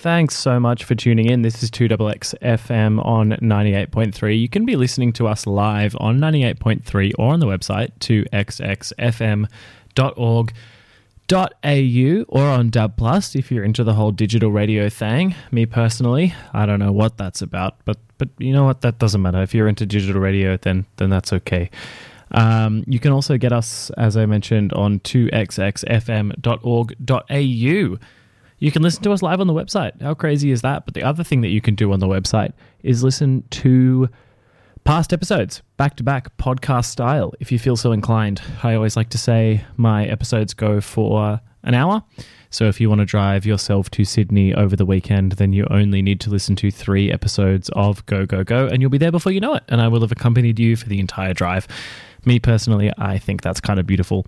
Thanks so much for tuning in. This is 2XX FM on 98.3. You can be listening to us live on 98.3 or on the website 2xxfm.org.au or on DAB Plus if you're into the whole digital radio thing. Me personally, I don't know what that's about, but you know what? That doesn't matter. If you're into digital radio, then that's okay. You can also get us, as I mentioned, on 2xxfm.org.au. You can listen to us live on the website. How crazy is that? But the other thing that you can do on the website is listen to past episodes, back-to-back, podcast style, if you feel so inclined. I always like to say my episodes go for an hour. So if you want to drive yourself to Sydney over the weekend, then you only need to listen to 3 episodes of Go, Go, Go, and you'll be there before you know it. And I will have accompanied you for the entire drive. Me personally, I think that's kind of beautiful.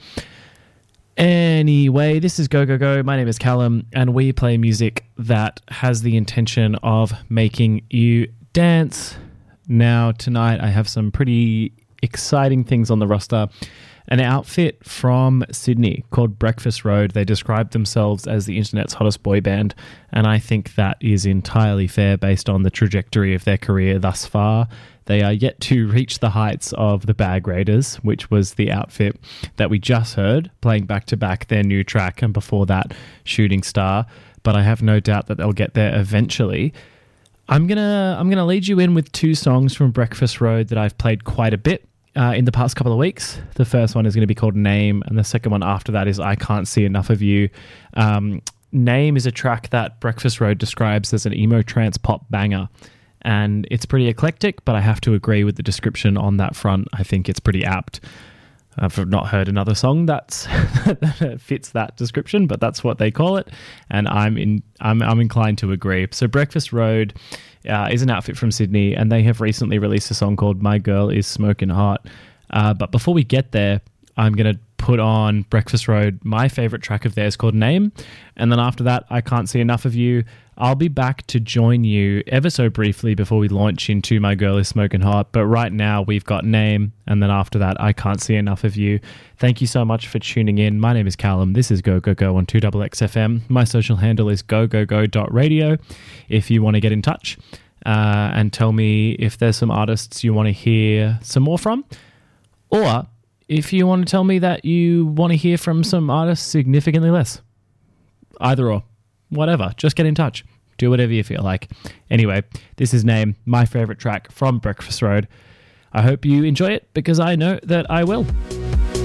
Anyway, this is Go, Go, Go. My name is Callum, and we play music that has the intention of making you dance. Now, tonight, I have some pretty exciting things on the roster. An outfit from Sydney called Breakfast Road. They describe themselves as the internet's hottest boy band, and I think that is entirely fair based on the trajectory of their career thus far. They are yet to reach the heights of the Bag Raiders, which was the outfit that we just heard, playing back-to-back their new track, and before that, Shooting Star. But I have no doubt that they'll get there eventually. I'm gonna lead you in with 2 songs from Breakfast Road that I've played quite a bit in the past couple of weeks. The first one is going to be called Name, and the second one after that is I Can't See Enough of You. Name is a track that Breakfast Road describes as an emo trance pop banger, and it's pretty eclectic, but I have to agree with the description on that front. I think it's pretty apt. I've not heard another song that fits that description, but that's what they call it, and I'm inclined to agree. So Breakfast Road is an outfit from Sydney, and they have recently released a song called My Girl Is Smoking Hot. But before we get there, I'm going to put on Breakfast Road, my favourite track of theirs called Name, and then after that, I Can't See Enough of You. I'll be back to join you ever so briefly before we launch into My Girl Is Smoking Hot, but right now we've got Name, and then after that, I Can't See Enough of You. Thank you so much for tuning in. My name is Callum. This is Go, Go, Go on 2XXFM. My social handle is gogogo.radio if you want to get in touch and tell me if there's some artists you want to hear some more from, or if you want to tell me that you want to hear from some artists significantly less. Either or. Whatever. Just get in touch. Do whatever you feel like. Anyway, this is Name, my favourite track from Breakfast Road. I hope you enjoy it because I know that I will.